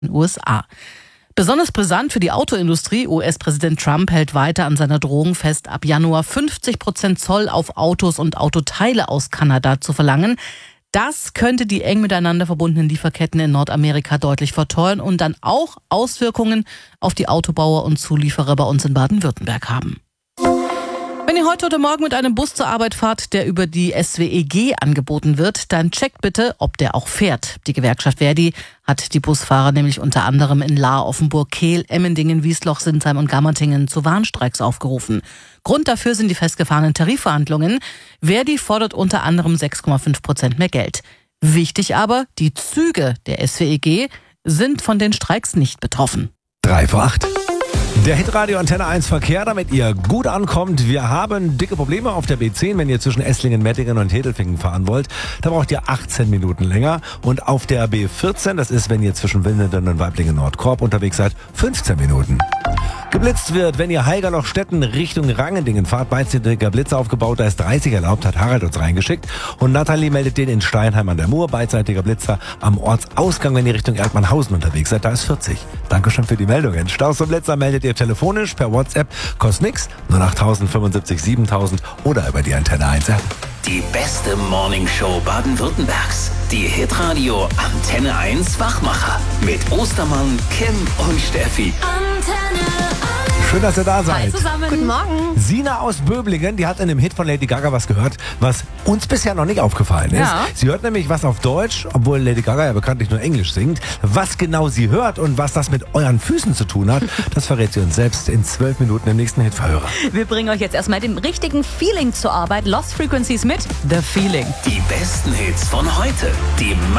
den USA. Besonders brisant für die Autoindustrie. US-Präsident Trump hält weiter an seiner Drohung fest, ab Januar 50% Zoll auf Autos und Autoteile aus Kanada zu verlangen. Das könnte die eng miteinander verbundenen Lieferketten in Nordamerika deutlich verteuern und dann auch Auswirkungen auf die Autobauer und Zulieferer bei uns in Baden-Württemberg haben. Wenn ihr heute oder morgen mit einem Bus zur Arbeit fahrt, der über die SWEG angeboten wird, dann checkt bitte, ob der auch fährt. Die Gewerkschaft Verdi hat die Busfahrer nämlich unter anderem in Lahr, Offenburg, Kehl, Emmendingen, Wiesloch, Sinsheim und Gammertingen zu Warnstreiks aufgerufen. Grund dafür sind die festgefahrenen Tarifverhandlungen. Verdi fordert unter anderem 6,5% mehr Geld. Wichtig aber, die Züge der SWEG sind von den Streiks nicht betroffen. 3 vor 8. Der Hitradio Antenne 1 Verkehr, damit ihr gut ankommt. Wir haben dicke Probleme auf der B10, wenn ihr zwischen Esslingen, Mettingen und Hedelfingen fahren wollt. Da braucht ihr 18 Minuten länger. Und auf der B14, das ist, wenn ihr zwischen Wilnenden und Weiblingen-Nordkorb unterwegs seid, 15 Minuten. Geblitzt wird, wenn ihr Haigerlochstetten Richtung Rangendingen fahrt, beidseitiger Blitzer aufgebaut, da ist 30 erlaubt, hat Harald uns reingeschickt. Und Nathalie meldet den in Steinheim an der Mur, beidseitiger Blitzer am Ortsausgang, wenn ihr Richtung Erdmannhausen unterwegs seid, da ist 40. Dankeschön für die Meldungen. Staus und Blitzer meldet ihr telefonisch, per WhatsApp, kostet nix, 08000 75 7000 oder über die Antenne 1 App. Die beste Morningshow Baden-Württembergs. Die Hitradio Antenne 1 Wachmacher. Mit Ostermann, Kim und Steffi. Antenne 1. Schön, dass ihr da seid. Hi zusammen. Guten Morgen. Sina aus Böblingen, die hat in dem Hit von Lady Gaga was gehört, was uns bisher noch nicht aufgefallen ist. Ja. Sie hört nämlich was auf Deutsch, obwohl Lady Gaga ja bekanntlich nur Englisch singt. Was genau sie hört und was das mit euren Füßen zu tun hat, das verrät sie uns selbst in 12 Minuten im nächsten Hitverhörer. Wir bringen euch jetzt erstmal dem richtigen Feeling zur Arbeit. Lost Frequencies mit The Feeling. Die besten Hits von heute. Die